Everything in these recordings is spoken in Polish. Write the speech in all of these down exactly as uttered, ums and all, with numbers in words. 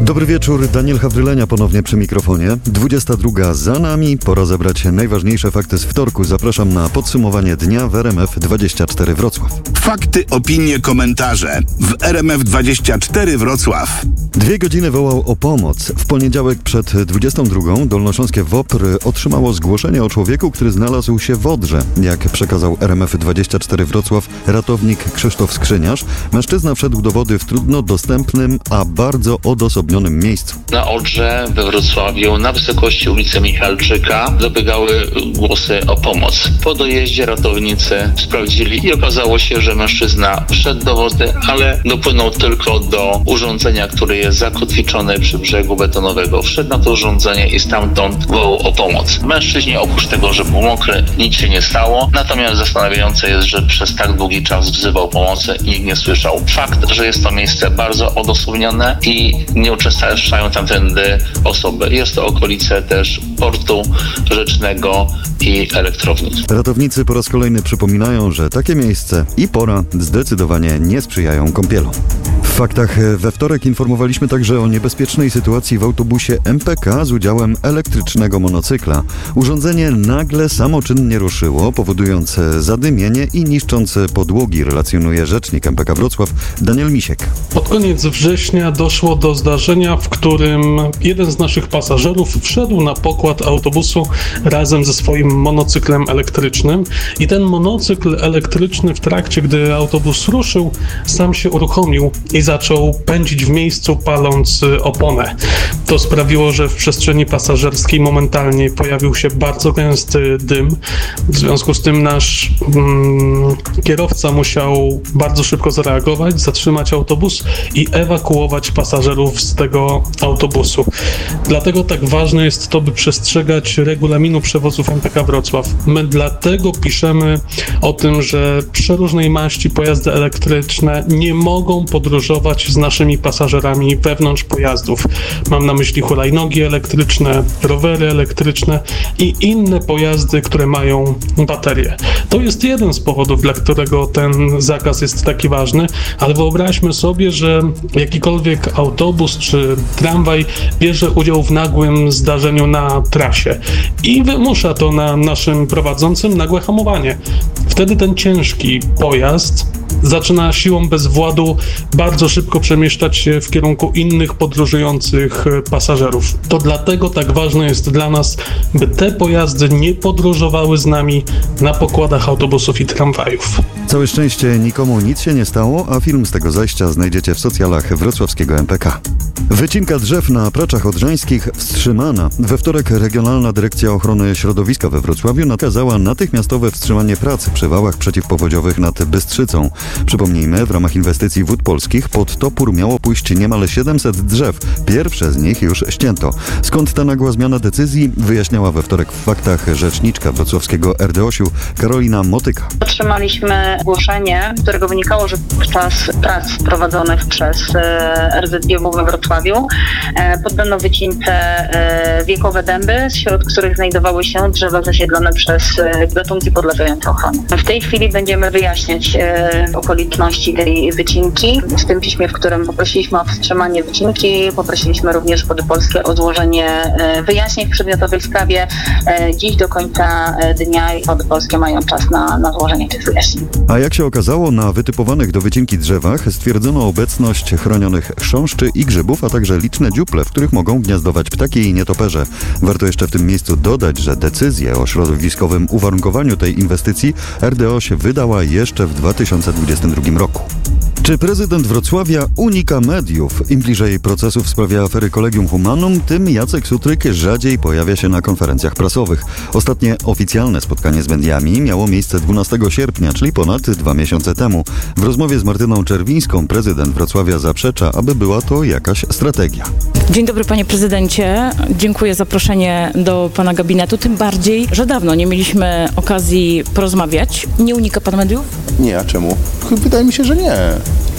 Dobry wieczór, Daniel Hawrylenia ponownie przy mikrofonie. dwudziesta druga za nami, pora zebrać najważniejsze fakty z wtorku. Zapraszam na podsumowanie dnia w R M F dwadzieścia cztery Wrocław. Fakty, opinie, komentarze w R M F dwadzieścia cztery Wrocław. Dwie godziny wołał o pomoc. W poniedziałek przed dwudziestą drugą dolnośląskie W O P R otrzymało zgłoszenie o człowieku, który znalazł się w Odrze. Jak przekazał R M F dwadzieścia cztery Wrocław ratownik Krzysztof Skrzyniarz, mężczyzna wszedł do wody w trudno dostępnym, a bardzo odosobnionym miejscu. Na Odrze we Wrocławiu, na wysokości ulicy Michalczyka, dobiegały głosy o pomoc. Po dojeździe ratownicy sprawdzili i okazało się, że mężczyzna wszedł do wody, ale dopłynął tylko do urządzenia, które jest zakotwiczone przy brzegu betonowego. Wszedł na to urządzenie i stamtąd wołał o pomoc. Mężczyźnie, oprócz tego, że był mokry, nic się nie stało. Natomiast zastanawiające jest, że przez tak długi czas wzywał pomocy i nikt nie słyszał. Fakt, że jest to miejsce bardzo odosobnione i nie uczęszczają tamtędy osoby. Jest to okolice też portu rzecznego i elektrowni. Ratownicy po raz kolejny przypominają, że takie miejsce i pora zdecydowanie nie sprzyjają kąpielom. W faktach we wtorek informowaliśmy także o niebezpiecznej sytuacji w autobusie M P K z udziałem elektrycznego monocykla. Urządzenie nagle samoczynnie ruszyło, powodując zadymienie i niszcząc podłogi, relacjonuje rzecznik M P K Wrocław Daniel Misiek. Pod koniec września doszło do zdarzenia, w którym jeden z naszych pasażerów wszedł na pokład autobusu razem ze swoim monocyklem elektrycznym i ten monocykl elektryczny w trakcie, gdy autobus ruszył, sam się uruchomił i zaczął pędzić w miejscu, paląc oponę. To sprawiło, że w przestrzeni pasażerskiej momentalnie pojawił się bardzo gęsty dym. W związku z tym nasz mm, kierowca musiał bardzo szybko zareagować, zatrzymać autobus i ewakuować pasażerów z tego autobusu. Dlatego tak ważne jest to, by przestrzegać regulaminu przewozów M P K Wrocław. My dlatego piszemy o tym, że przeróżnej maści pojazdy elektryczne nie mogą podróżować z naszymi pasażerami wewnątrz pojazdów. Mam na myśli hulajnogi elektryczne, rowery elektryczne i inne pojazdy, które mają baterie. To jest jeden z powodów, dla którego ten zakaz jest taki ważny, ale wyobraźmy sobie, że jakikolwiek autobus czy tramwaj bierze udział w nagłym zdarzeniu na trasie i wymusza to na naszym prowadzącym nagłe hamowanie. Wtedy ten ciężki pojazd zaczyna siłą bezwładu bardzo szybko przemieszczać się w kierunku innych podróżujących pasażerów. To dlatego tak ważne jest dla nas, by te pojazdy nie podróżowały z nami na pokładach autobusów i tramwajów. Całe szczęście nikomu nic się nie stało, a film z tego zajścia znajdziecie w socjalach wrocławskiego M P K. Wycinka drzew na Praczach Odrzańskich wstrzymana. We wtorek Regionalna Dyrekcja Ochrony Środowiska we Wrocławiu nakazała natychmiastowe wstrzymanie prac przy wałach przeciwpowodziowych nad Bystrzycą. Przypomnijmy, w ramach inwestycji Wód Polskich pod topór miało pójść niemal siedemset drzew. Pierwsze z nich już ścięto. Skąd ta nagła zmiana decyzji, wyjaśniała we wtorek w faktach rzeczniczka wrocławskiego R D osiu Karolina Motyka. Otrzymaliśmy zgłoszenie, z którego wynikało, że podczas prac prowadzonych przez R Z G W we Wrocławiu poddano wycince wiekowe dęby, wśród których znajdowały się drzewa zasiedlone przez gatunki podlegające ochronie. W tej chwili będziemy wyjaśniać okoliczności tej wycinki. W tym piśmie, w którym poprosiliśmy o wstrzymanie wycinki, poprosiliśmy również Wody Polskie o złożenie wyjaśnień w przedmiotowej sprawie. Dziś do końca dnia Wody Polskie mają czas na, na złożenie tych wyjaśnień. A jak się okazało, na wytypowanych do wycinki drzewach stwierdzono obecność chronionych chrząszczy i grzybów, a także liczne dziuple, w których mogą gniazdować ptaki i nietoperze. Warto jeszcze w tym miejscu dodać, że decyzję o środowiskowym uwarunkowaniu tej inwestycji R D oś wydała jeszcze w dwa tysiące dwudziestym drugim roku. Czy prezydent Wrocławia unika mediów? Im bliżej procesu w sprawie afery Collegium Humanum, tym Jacek Sutryk rzadziej pojawia się na konferencjach prasowych. Ostatnie oficjalne spotkanie z mediami miało miejsce dwunastego sierpnia, czyli ponad dwa miesiące temu. W rozmowie z Martyną Czerwińską prezydent Wrocławia zaprzecza, aby była to jakaś strategia. Dzień dobry, panie prezydencie. Dziękuję za zaproszenie do pana gabinetu, tym bardziej, że dawno nie mieliśmy okazji porozmawiać. Nie unika pan mediów? Nie, a czemu? Wydaje mi się, że nie.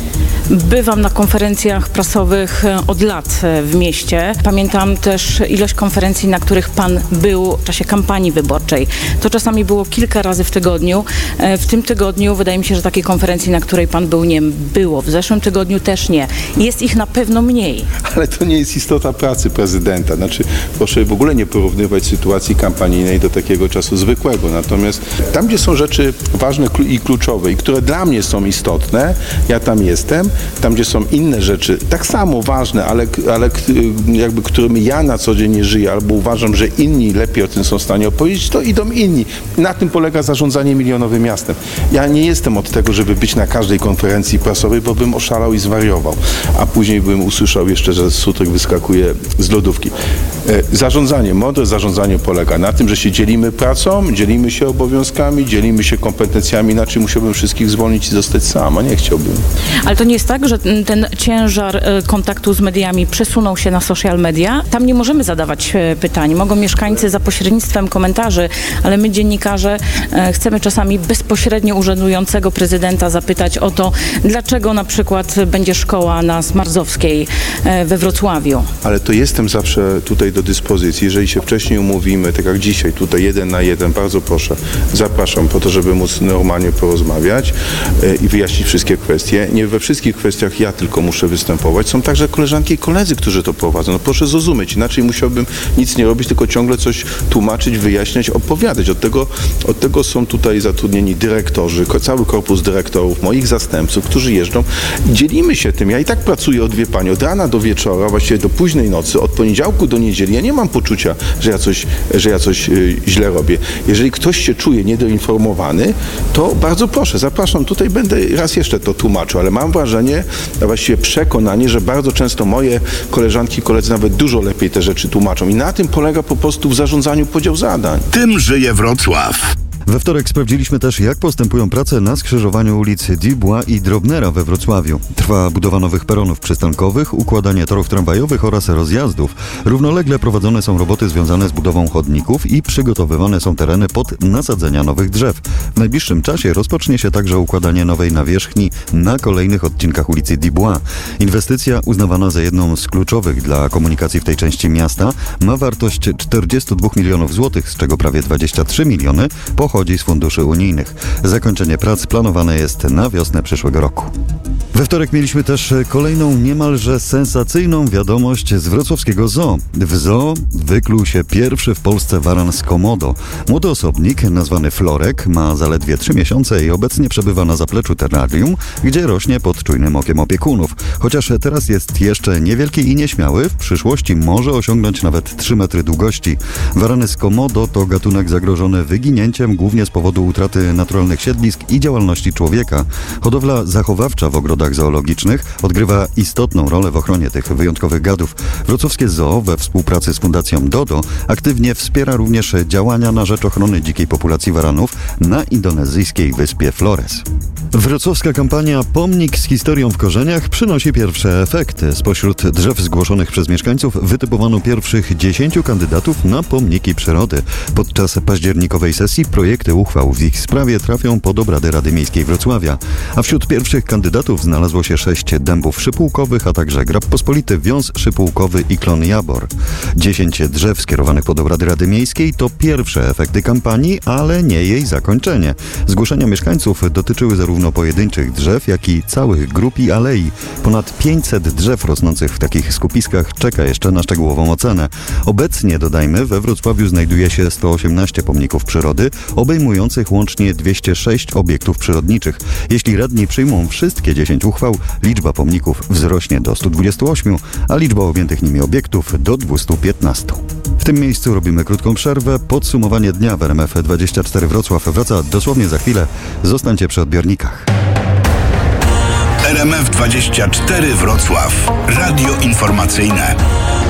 Bywam na konferencjach prasowych od lat w mieście. Pamiętam też ilość konferencji, na których pan był w czasie kampanii wyborczej. To czasami było kilka razy w tygodniu. W tym tygodniu wydaje mi się, że takiej konferencji, na której pan był, nie było. W zeszłym tygodniu też nie. Jest ich na pewno mniej. Ale to nie jest istota pracy prezydenta. Znaczy, proszę w ogóle nie porównywać sytuacji kampanijnej do takiego czasu zwykłego. Natomiast tam, gdzie są rzeczy ważne i kluczowe i które dla mnie są istotne, ja tam jestem. Tam, gdzie są inne rzeczy, tak samo ważne, ale, ale jakby którymi ja na co dzień nie żyję, albo uważam, że inni lepiej o tym są w stanie opowiedzieć, to idą inni. Na tym polega zarządzanie milionowym miastem. Ja nie jestem od tego, żeby być na każdej konferencji prasowej, bo bym oszalał i zwariował. A później bym usłyszał jeszcze, że Sutek wyskakuje z lodówki. Zarządzanie, mądre zarządzanie polega na tym, że się dzielimy pracą, dzielimy się obowiązkami, dzielimy się kompetencjami, inaczej musiałbym wszystkich zwolnić i zostać sam, a nie chciałbym. Ale to nie jest tak, że ten ciężar kontaktu z mediami przesunął się na social media? Tam nie możemy zadawać pytań. Mogą mieszkańcy za pośrednictwem komentarzy, ale my, dziennikarze, chcemy czasami bezpośrednio urzędującego prezydenta zapytać o to, dlaczego na przykład będzie szkoła na Smarzowskiej we Wrocławiu. Ale to jestem zawsze tutaj do dyspozycji. Jeżeli się wcześniej umówimy, tak jak dzisiaj, tutaj jeden na jeden, bardzo proszę, zapraszam po to, żeby móc normalnie porozmawiać i wyjaśnić wszystkie kwestie. Nie we wszystkich kwestiach ja tylko muszę występować. Są także koleżanki i koledzy, którzy to prowadzą. No proszę zrozumieć, inaczej musiałbym nic nie robić, tylko ciągle coś tłumaczyć, wyjaśniać, opowiadać. Od tego, od tego są tutaj zatrudnieni dyrektorzy, cały korpus dyrektorów, moich zastępców, którzy jeżdżą. Dzielimy się tym. Ja i tak pracuję od, wie pani, od rana do wieczora, właściwie do późnej nocy, od poniedziałku do niedzieli. Ja nie mam poczucia, że ja coś, że ja coś yy, źle robię. Jeżeli ktoś się czuje niedoinformowany, to bardzo proszę, zapraszam. Tutaj będę raz jeszcze to tłumaczył, ale mam wrażenie, a właściwie przekonanie, że bardzo często moje koleżanki i koledzy nawet dużo lepiej te rzeczy tłumaczą. I na tym polega po prostu w zarządzaniu podział zadań. Tym żyje Wrocław. We wtorek sprawdziliśmy też, jak postępują prace na skrzyżowaniu ulic Dubois i Drobnera we Wrocławiu. Trwa budowa nowych peronów przystankowych, układanie torów tramwajowych oraz rozjazdów. Równolegle prowadzone są roboty związane z budową chodników i przygotowywane są tereny pod nasadzenia nowych drzew. W najbliższym czasie rozpocznie się także układanie nowej nawierzchni na kolejnych odcinkach ulicy Dubois. Inwestycja, uznawana za jedną z kluczowych dla komunikacji w tej części miasta, ma wartość czterdzieści dwa milionów złotych, z czego prawie dwadzieścia trzy miliony pochodzi z funduszy unijnych. Zakończenie prac planowane jest na wiosnę przyszłego roku. We wtorek mieliśmy też kolejną niemalże sensacyjną wiadomość z wrocławskiego zoo. W zoo wykluł się pierwszy w Polsce waran z Komodo. Młody osobnik, nazwany Florek, ma zaledwie trzy miesiące i obecnie przebywa na zapleczu terrarium, gdzie rośnie pod czujnym okiem opiekunów. Chociaż teraz jest jeszcze niewielki i nieśmiały, w przyszłości może osiągnąć nawet trzy metry długości. Warany z Komodo to gatunek zagrożony wyginięciem głównie z powodu utraty naturalnych siedlisk i działalności człowieka. Hodowla zachowawcza w ogrodach zoologicznych odgrywa istotną rolę w ochronie tych wyjątkowych gadów. Wrocławskie Zoo we współpracy z Fundacją Dodo aktywnie wspiera również działania na rzecz ochrony dzikiej populacji waranów na indonezyjskiej wyspie Flores. Wrocławska kampania Pomnik z historią w korzeniach przynosi pierwsze efekty. Spośród drzew zgłoszonych przez mieszkańców wytypowano pierwszych dziesięciu kandydatów na pomniki przyrody. Podczas październikowej sesji projekty uchwał w ich sprawie trafią pod obrady Rady Miejskiej Wrocławia. A wśród pierwszych kandydatów znalazło się sześć dębów szypułkowych, a także grab pospolity, wiąz szypułkowy i klon jabor. Dziesięć drzew skierowanych pod obrady Rady Miejskiej to pierwsze efekty kampanii, ale nie jej zakończenie. Zgłoszenia mieszkańców dotyczyły zarówno pojedynczych drzew, jak i całych grup i alei. Ponad pięćset drzew rosnących w takich skupiskach czeka jeszcze na szczegółową ocenę. Obecnie, dodajmy, we Wrocławiu znajduje się sto osiemnaście pomników przyrody, obejmujących łącznie dwieście sześć obiektów przyrodniczych. Jeśli radni przyjmą wszystkie dziesięć uchwał, liczba pomników wzrośnie do stu dwudziestu ośmiu, a liczba objętych nimi obiektów do dwustu piętnastu. W tym miejscu robimy krótką przerwę. Podsumowanie dnia w R M F dwadzieścia cztery Wrocław wraca dosłownie za chwilę. Zostańcie przy odbiornikach. R M F dwadzieścia cztery Wrocław. Radio informacyjne.